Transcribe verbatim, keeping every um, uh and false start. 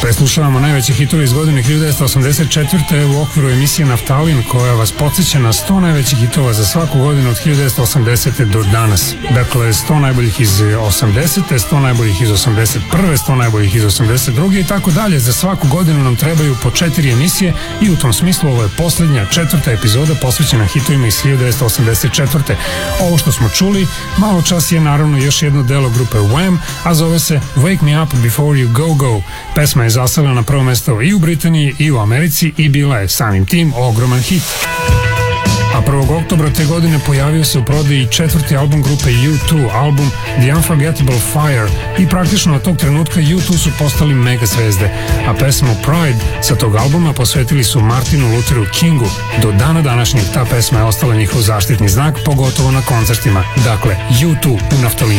Preslušavamo najveće hitove iz godine hiljadu devetsto osamdeset četvrte u okviru emisije Naftalin, koja vas podsjeća na sto najvećih hitova za svaku godinu od hiljadu devetsto osamdesete do danas. Dakle, sto najboljih iz osamdesete, sto najboljih iz osamdeset prve, sto najboljih iz osamdeset druge i tako dalje. Za svaku godinu nam trebaju po četiri emisije i u tom smislu ovo je poslednja, četvrta epizoda posvećena hitovima iz hiljadu devetsto osamdeset četvrte. Ovo što smo čuli malo čas je naravno još jedno delo grupe Wham, a zove se Wake Me Up Before You Go Go. Pesma je zastavila na prvo mesto i u Britaniji i u Americi i bila je samim tim ogroman hit. A prvog oktobra te godine pojavio se u prodaji četvrti album grupe U dva, album The Unforgettable Fire, i praktično od tog trenutka U dva su postali mega zvezde, a pesmu Pride sa tog albuma posvetili su Martinu Lutheru Kingu. Do dana današnjeg ta pesma je ostala njihov zaštitni znak, pogotovo na koncertima. Dakle, U dva u Naftalinu.